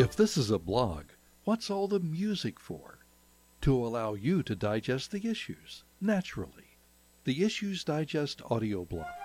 If this is a blog, what's all the music for? To allow you to digest the issues, naturally. The Issues Digest audio blog